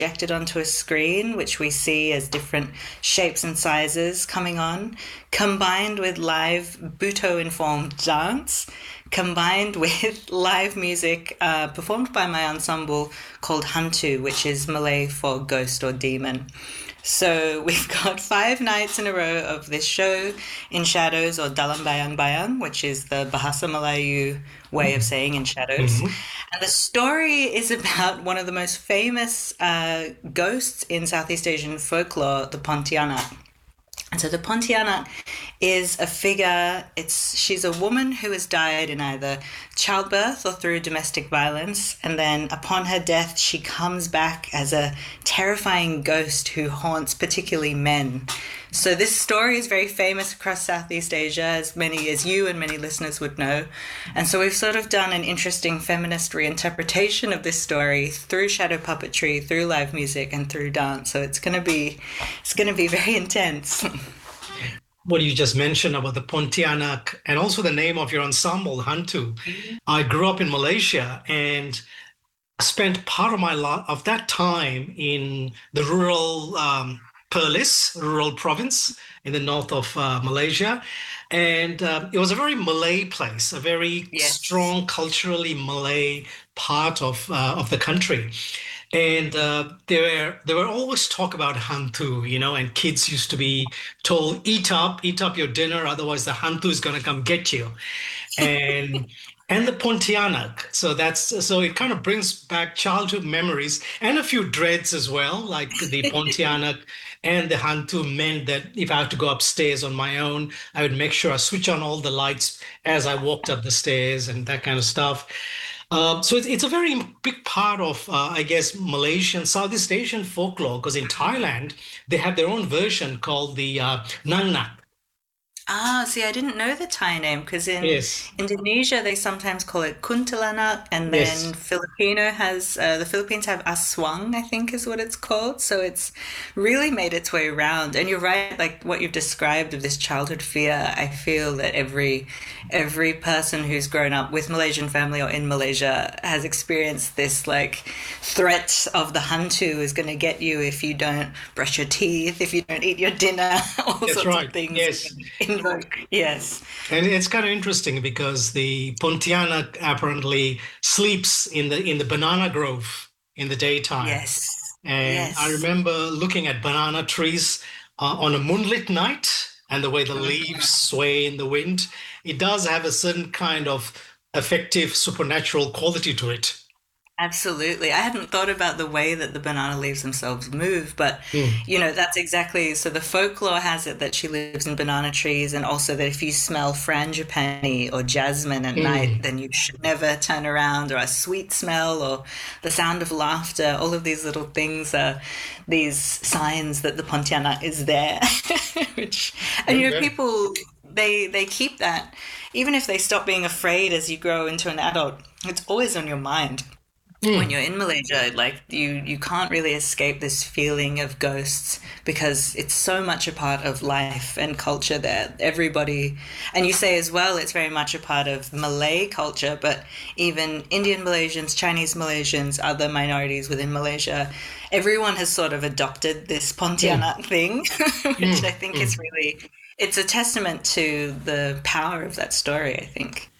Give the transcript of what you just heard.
projected onto a screen, which we see as different shapes and sizes coming on, combined with live Buto-informed dance, combined with live music performed by my ensemble called Hantu, which is Malay for ghost or demon. So we've got 5 nights in a row of this show in shadows, or dalam bayang-bayang, which is the Bahasa Melayu way of saying in shadows. Mhm. And the story is about one of the most famous ghosts in Southeast Asian folklore, the Pontianak. And so the Pontianak is a figure, she's a woman who has died in either childbirth or through domestic violence, and then upon her death she comes back as a terrifying ghost who haunts particularly men. So this story is very famous across Southeast Asia, as many as you and many listeners would know. And so we've sort of done an interesting feminist reinterpretation of this story through shadow puppetry, through live music, and through dance. So it's gonna be very intense. What you just mentioned about the Pontianak and also the name of your ensemble, Hantu. I grew up in Malaysia and spent part of my lot of that time in the rural Perlis, rural province in the north of Malaysia. And it was a very Malay place, a very Yes. strong culturally Malay part of the country. And there were always talk about hantu, and kids used to be told, eat up your dinner, otherwise the hantu is going to come get you. And the Pontianak. So it kind of brings back childhood memories and a few dreads as well, like the Pontianak and the hantu meant that if I had to go upstairs on my own, I would make sure I switch on all the lights as I walked up the stairs and that kind of stuff. So it's a very big part of, I guess, Malaysian, Southeast Asian folklore, because in Thailand, they have their own version called the Nang Nak. Ah, see, I didn't know the Thai name because in Yes, Indonesia they sometimes call it kuntilanak, and then yes. The Philippines have aswang, I think is what it's called. So it's really made its way around. And you're right, like what you've described of this childhood fear. I feel that every person who's grown up with Malaysian family or in Malaysia has experienced this like threat of the hantu is going to get you if you don't brush your teeth, if you don't eat your dinner, all That's sorts of right. things Yes. invoke. Yes. And it's kind of interesting because the Pontianak apparently sleeps in the banana grove in the daytime. Yes. And I Yes. remember looking at banana trees on a moonlit night and the way the leaves sway in the wind. It does have a certain kind of effective supernatural quality to it. Absolutely. I hadn't thought about the way that the banana leaves themselves move, but Mm, that's exactly so the folklore has it that she lives in banana trees, and also that if you smell frangipani or jasmine at night, mm, then you should never turn around, or a sweet smell or the sound of laughter. All of these little things are these signs that the Pontianak is there. Which and okay. people they keep that even if they stop being afraid as you grow into an adult, it's always on your mind when Mm, you're in Malaysia, like you can't really escape this feeling of ghosts because it's so much a part of life and culture there. Everybody, and you say as well, it's very much a part of Malay culture, but even Indian Malaysians, Chinese Malaysians, other minorities within Malaysia, everyone has sort of adopted this mm, Pontianak thing, which I mm, think is mm. really, it's a testament to the power of that story, I think.